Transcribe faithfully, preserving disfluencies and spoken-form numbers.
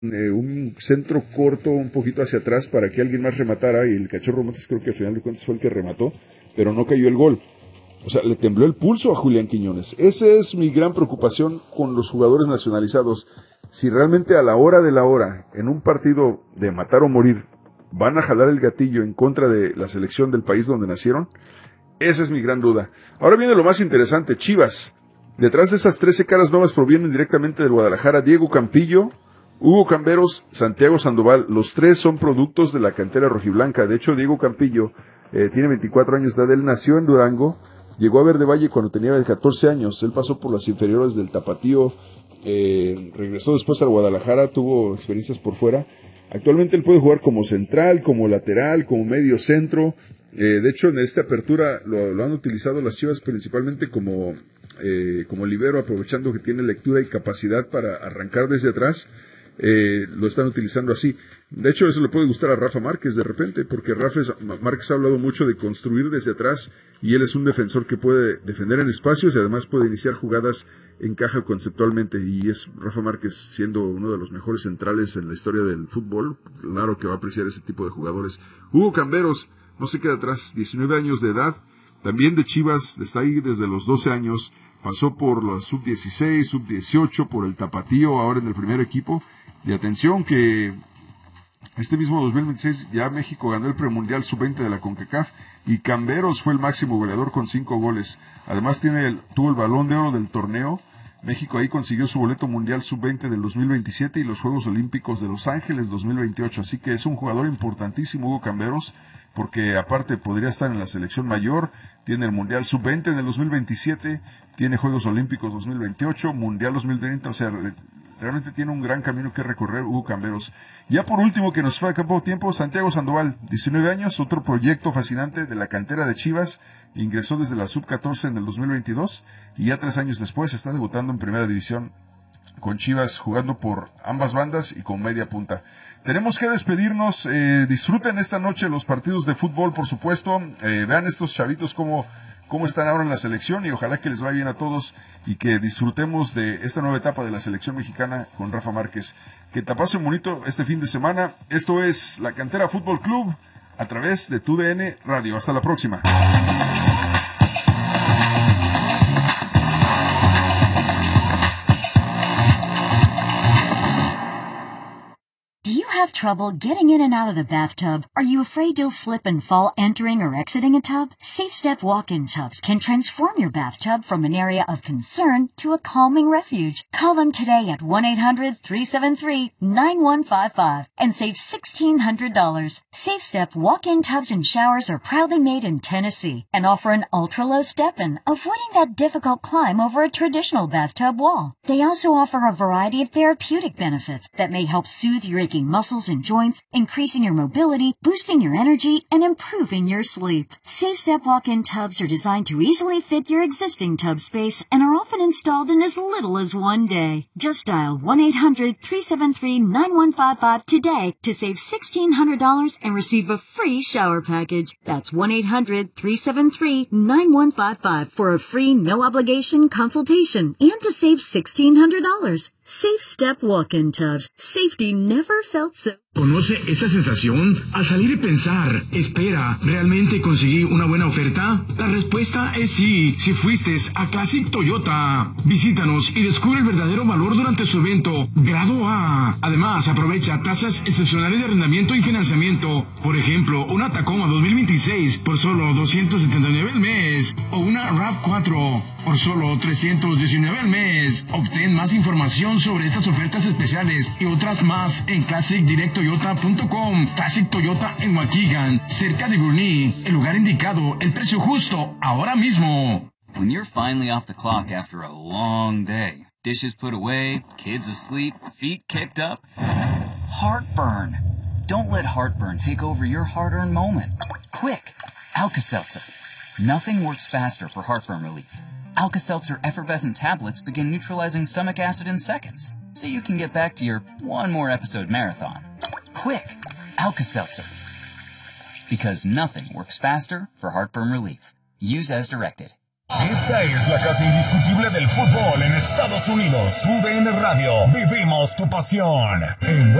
eh, un centro corto un poquito hacia atrás para que alguien más rematara, y el Cachorro Montes creo que al final de cuentas fue el que remató, pero no cayó el gol. O sea, le tembló el pulso a Julián Quiñones. Esa es mi gran preocupación con los jugadores nacionalizados. Si realmente a la hora de la hora, en un partido de matar o morir, van a jalar el gatillo en contra de la selección del país donde nacieron, esa es mi gran duda. Ahora viene lo más interesante, Chivas. Detrás de esas trece caras nuevas provienen directamente del Guadalajara Diego Campillo, Hugo Camberos, Santiago Sandoval. Los tres son productos de la cantera rojiblanca. De hecho, Diego Campillo eh, tiene veinticuatro años de edad. Él nació en Durango, llegó a Verde Valle cuando tenía catorce años. Él pasó por las inferiores del Tapatío, eh, regresó después al Guadalajara, tuvo experiencias por fuera. Actualmente él puede jugar como central, como lateral, como medio centro. Eh, de hecho, en esta apertura lo, lo han utilizado las Chivas principalmente como, eh, como libero, aprovechando que tiene lectura y capacidad para arrancar desde atrás. Eh, lo están utilizando así. De hecho, eso le puede gustar a Rafa Márquez de repente, porque Rafa Márquez ha hablado mucho de construir desde atrás, y él es un defensor que puede defender en espacios y además puede iniciar jugadas en caja conceptualmente, y es Rafa Márquez, siendo uno de los mejores centrales en la historia del fútbol, claro que va a apreciar ese tipo de jugadores. Hugo Camberos no se queda atrás, diecinueve años de edad, también de Chivas, está ahí desde los doce años, pasó por la sub dieciséis, sub dieciocho, por el Tapatío, ahora en el primer equipo. Y atención que este mismo dos mil veintiséis ya México ganó el premundial sub veinte de la CONCACAF, y Camberos fue el máximo goleador con cinco goles. Además tiene el, tuvo el balón de oro del torneo. México ahí consiguió su boleto mundial sub veinte del dos mil veintisiete y los Juegos Olímpicos de Los Ángeles dos mil veintiocho. Así que es un jugador importantísimo Hugo Camberos, porque aparte podría estar en la selección mayor. Tiene el mundial sub veinte en el dos mil veintisiete, tiene Juegos Olímpicos dos mil veintiocho, mundial dos mil treinta, o sea, realmente tiene un gran camino que recorrer Hugo Camberos. Ya por último, que nos fue a poco tiempo, Santiago Sandoval, diecinueve años, otro proyecto fascinante de la cantera de Chivas. Ingresó desde la sub catorce en el dos mil veintidós y ya tres años después está debutando en primera división con Chivas, jugando por ambas bandas y con media punta. Tenemos que despedirnos. Eh, disfruten esta noche los partidos de fútbol, por supuesto. Eh, vean estos chavitos cómo cómo están ahora en la selección, y ojalá que les vaya bien a todos y que disfrutemos de esta nueva etapa de la selección mexicana con Rafa Márquez. Que te pasen bonito este fin de semana. Esto es La Cantera Fútbol Club a través de tu D N Radio. Hasta la próxima. Have trouble getting in and out of the bathtub? Are you afraid you'll slip and fall entering or exiting a tub? Safe Step walk-in tubs can transform your bathtub from an area of concern to a calming refuge. Call them today at one eight hundred, three seven three, nine one five five and save sixteen hundred dollars. Safe Step walk-in tubs and showers are proudly made in Tennessee and offer an ultra-low step-in, avoiding that difficult climb over a traditional bathtub wall. They also offer a variety of therapeutic benefits that may help soothe your aching muscles and joints, increasing your mobility, boosting your energy, and improving your sleep. Safe Step walk-in tubs are designed to easily fit your existing tub space and are often installed in as little as one day. Just dial one eight hundred, three seven three, nine one five five today to save sixteen hundred dollars and receive a free shower package. That's one eight hundred, three seven three, nine one five five for a free no-obligation consultation and to save sixteen hundred dollars. Safe Step walk-in tubs. Safety never felt so. ¿Conoce esa sensación? Al salir y pensar, espera, ¿realmente conseguí una buena oferta? La respuesta es sí, si fuiste a Classic Toyota. Visítanos y descubre el verdadero valor durante su evento Grado A. Además, aprovecha tasas excepcionales de arrendamiento y financiamiento. Por ejemplo, una Tacoma dos mil veintiséis por solo doscientos setenta y nueve al mes o una RAV cuatro por solo trescientos diecinueve al mes. Obtén más información sobre estas ofertas especiales y otras más en classic direct toyota punto com. Classic Toyota en Waukegan, cerca de Gurnee. El lugar indicado, el precio justo, ahora mismo. When you're finally off the clock after a long day, dishes put away, kids asleep, feet kicked up, heartburn. Don't let heartburn take over your hard-earned moment. Quick, Alka-Seltzer. Nothing works faster for heartburn relief. Alka-Seltzer effervescent tablets begin neutralizing stomach acid in seconds, so you can get back to your one more episode marathon. Quick, Alka-Seltzer. Because nothing works faster for heartburn relief. Use as directed. Esta es la casa indiscutible del fútbol en Estados Unidos. U D N Radio, vivimos tu pasión. En